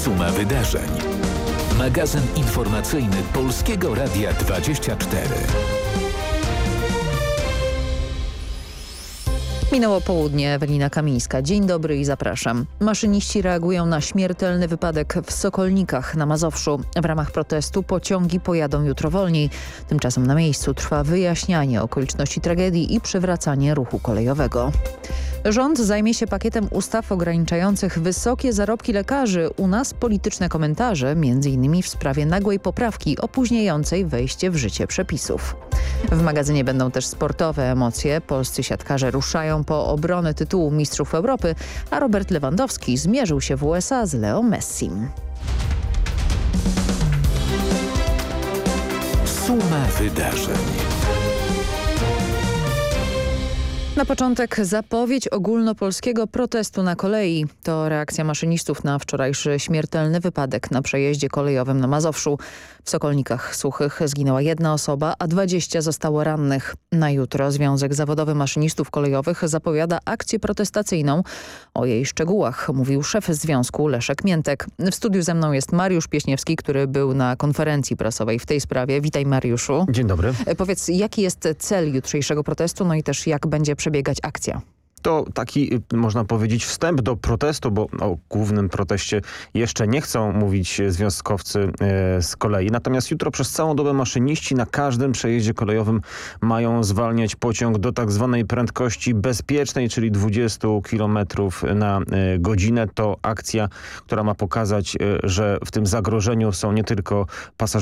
Suma wydarzeń. Magazyn informacyjny Polskiego Radia 24. Minęło południe, Ewelina Kamińska. Dzień dobry i zapraszam. Maszyniści reagują na śmiertelny wypadek w Sokolnikach na Mazowszu. W ramach protestu pociągi pojadą jutro wolniej. Tymczasem na miejscu trwa wyjaśnianie okoliczności tragedii i przywracanie ruchu kolejowego. Rząd zajmie się pakietem ustaw ograniczających wysokie zarobki lekarzy. U nas polityczne komentarze, m.in. w sprawie nagłej poprawki opóźniającej wejście w życie przepisów. W magazynie będą też sportowe emocje. Polscy siatkarze ruszają po obronę tytułu Mistrzów Europy, a Robert Lewandowski zmierzył się w USA z Leo Messim. Suma wydarzeń. Na początek zapowiedź ogólnopolskiego protestu na kolei. To reakcja maszynistów na wczorajszy śmiertelny wypadek na przejeździe kolejowym na Mazowszu. W Sokolnikach Suchych zginęła 1 osoba, a 20 zostało rannych. Na jutro Związek Zawodowy Maszynistów Kolejowych zapowiada akcję protestacyjną. O jej szczegółach mówił szef związku Leszek Miętek. W studiu ze mną jest Mariusz Pieśniewski, który był na konferencji prasowej w tej sprawie. Witaj, Mariuszu. Dzień dobry. Powiedz, jaki jest cel jutrzejszego protestu, no i też jak będzie przebiegać akcja? To taki, można powiedzieć, wstęp do protestu, bo o głównym proteście jeszcze nie chcą mówić związkowcy z kolei. Natomiast jutro przez całą dobę maszyniści na każdym przejeździe kolejowym mają zwalniać pociąg do tak zwanej prędkości bezpiecznej, czyli 20 km na godzinę. To akcja, która ma pokazać, że w tym zagrożeniu są nie tylko pasażerowie,